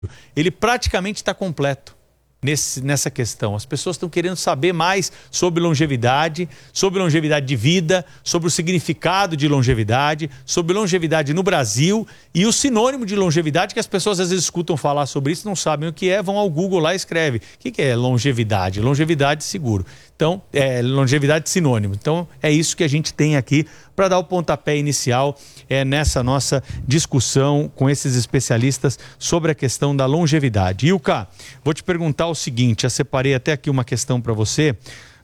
ele praticamente está completo nessa questão. As pessoas estão querendo saber mais sobre longevidade de vida, sobre o significado de longevidade, sobre longevidade no Brasil e o sinônimo de longevidade que as pessoas às vezes escutam falar sobre isso, não sabem o que é, vão ao Google lá e escrevem. O que é longevidade? Longevidade seguro. Então, longevidade sinônimo. Então, é isso que a gente tem aqui para dar o pontapé inicial nessa nossa discussão com esses especialistas sobre a questão da longevidade. Ilka, vou te perguntar o seguinte, eu separei até aqui uma questão para você,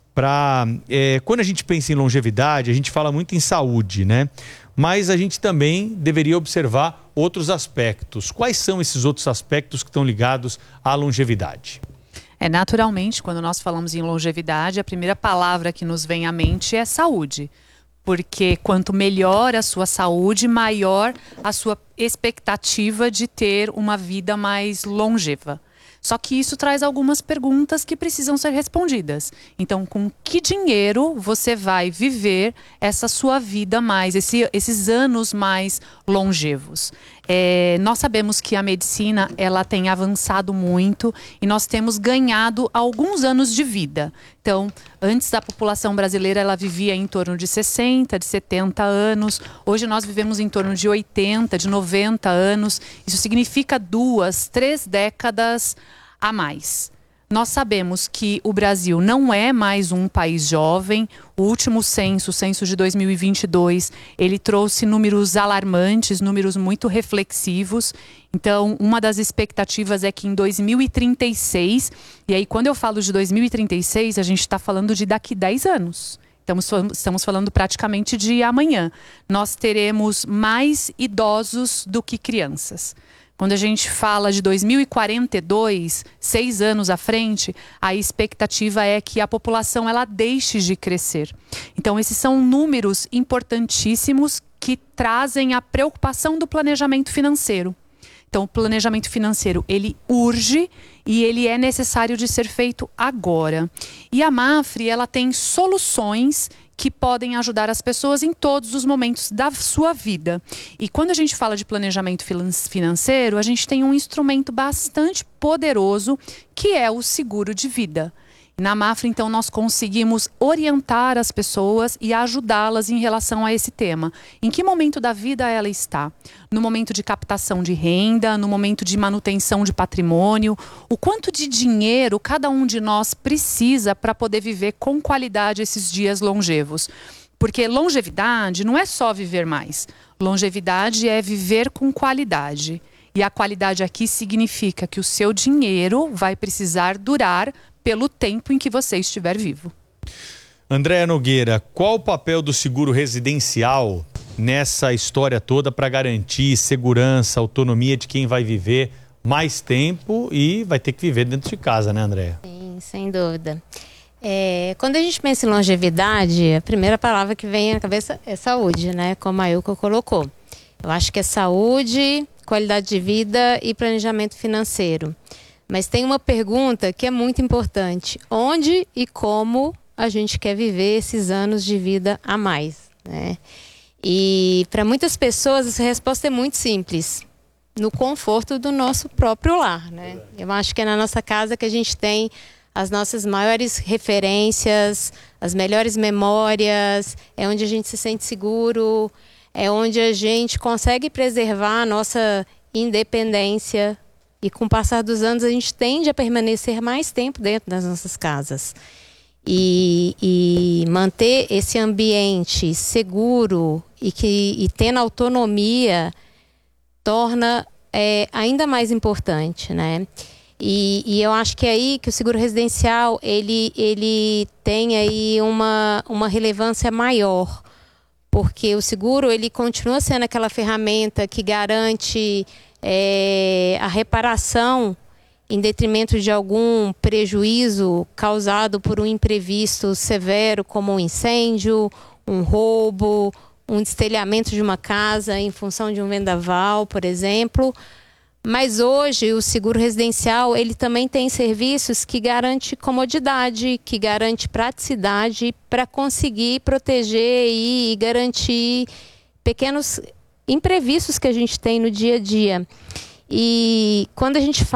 quando a gente pensa em longevidade, a gente fala muito em saúde, né? Mas a gente também deveria observar outros aspectos. Quais são esses outros aspectos que estão ligados à longevidade? Naturalmente, quando nós falamos em longevidade, a primeira palavra que nos vem à mente é saúde. Porque quanto melhor a sua saúde, maior a sua expectativa de ter uma vida mais longeva. Só que isso traz algumas perguntas que precisam ser respondidas. Então, com que dinheiro você vai viver essa sua vida mais, esses anos mais longevos? Nós sabemos que a medicina ela tem avançado muito e nós temos ganhado alguns anos de vida. Então, antes a população brasileira ela vivia em torno de 60, de 70 anos. Hoje nós vivemos em torno de 80, de 90 anos. Isso significa 2, 3 décadas a mais. Nós sabemos que o Brasil não é mais um país jovem. O último censo, o censo de 2022, ele trouxe números alarmantes, números muito reflexivos. Então, uma das expectativas é que em 2036, e aí quando eu falo de 2036, a gente está falando de daqui 10 anos. Estamos falando praticamente de amanhã. Nós teremos mais idosos do que crianças. Quando a gente fala de 2042, 6 anos à frente, a expectativa é que a população ela deixe de crescer. Então, esses são números importantíssimos que trazem a preocupação do planejamento financeiro. Então, o planejamento financeiro, ele urge e ele é necessário de ser feito agora. E a Mafre, ela tem soluções que podem ajudar as pessoas em todos os momentos da sua vida. E quando a gente fala de planejamento financeiro, a gente tem um instrumento bastante poderoso, que é o seguro de vida. Na Mafre, então, nós conseguimos orientar as pessoas e ajudá-las em relação a esse tema. Em que momento da vida ela está? No momento de captação de renda, no momento de manutenção de patrimônio, o quanto de dinheiro cada um de nós precisa para poder viver com qualidade esses dias longevos. Porque longevidade não é só viver mais. Longevidade é viver com qualidade. E a qualidade aqui significa que o seu dinheiro vai precisar durar pelo tempo em que você estiver vivo. Andréa Nogueira, qual o papel do seguro residencial nessa história toda para garantir segurança, autonomia de quem vai viver mais tempo e vai ter que viver dentro de casa, né, Andréa? Sim, sem dúvida. Quando a gente pensa em longevidade, a primeira palavra que vem à cabeça é saúde, né? Como a Ilka colocou. Eu acho que é saúde, qualidade de vida e planejamento financeiro. Mas tem uma pergunta que é muito importante. Onde e como a gente quer viver esses anos de vida a mais, né? E para muitas pessoas essa resposta é muito simples. No conforto do nosso próprio lar, né? Eu acho que é na nossa casa que a gente tem as nossas maiores referências, as melhores memórias, é onde a gente se sente seguro, é onde a gente consegue preservar a nossa independência. E com o passar dos anos a gente tende a permanecer mais tempo dentro das nossas casas. E manter esse ambiente seguro e tendo autonomia torna ainda mais importante, né? E eu acho que é aí que o seguro residencial ele tem aí uma relevância maior. Porque o seguro ele continua sendo aquela ferramenta que garante a reparação em detrimento de algum prejuízo causado por um imprevisto severo, como um incêndio, um roubo, um destelhamento de uma casa em função de um vendaval, por exemplo. Mas hoje o seguro residencial ele também tem serviços que garante comodidade, que garante praticidade para conseguir proteger e garantir pequenos imprevistos que a gente tem no dia a dia. E quando a gente